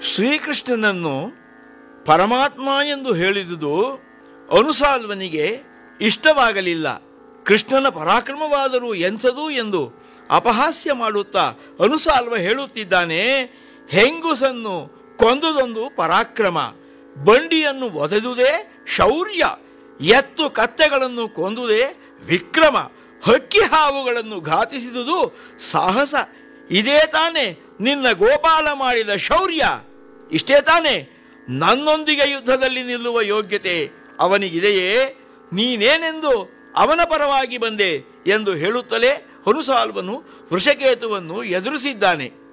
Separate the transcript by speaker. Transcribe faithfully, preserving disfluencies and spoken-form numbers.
Speaker 1: ಶ್ರೀಕೃಷ್ಣನನ್ನು ಪರಮಾತ್ಮ ಎಂದು ಹೇಳಿದುದು ಅನುಸಾಲ್ವನಿಗೆ ಇಷ್ಟವಾಗಲಿಲ್ಲ. ಕೃಷ್ಣನ ಪರಾಕ್ರಮವಾದರೂ ಎಂಥದು ಎಂದು ಅಪಹಾಸ್ಯ ಮಾಡುತ್ತಾ ಅನುಸಾಲ್ವ ಹೇಳುತ್ತಿದ್ದಾನೆ, ಹೆಂಗುಸನ್ನು ಕೊಂದುದೊಂದು ಪರಾಕ್ರಮ, ಬಂಡಿಯನ್ನು ಒದೆದುದೇ ಶೌರ್ಯ, ಎತ್ತು ಕತ್ತೆಗಳನ್ನು ಕೊಂದುದೇ ವಿಕ್ರಮ, ಹಕ್ಕಿ ಹಾವುಗಳನ್ನು ಘಾತಿಸಿದುದು ಸಾಹಸ. ಇದೇ ತಾನೇ ನಿನ್ನ ಗೋಪಾಲ ಮಾಡಿದ ಶೌರ್ಯ, ಇಷ್ಟೇ ತಾನೇ ನನ್ನೊಂದಿಗೆ ಯುದ್ಧದಲ್ಲಿ ನಿಲ್ಲುವ ಯೋಗ್ಯತೆ ಅವನಿಗಿದೆಯೇ? ನೀನೇನೆಂದು ಅವನ ಪರವಾಗಿ ಬಂದೆ ಎಂದು ಹೇಳುತ್ತಲೇ ಅನುಸಾಲ್ವನು ವೃಷಕೇತುವನ್ನು ಎದುರಿಸಿದ್ದಾನೆ.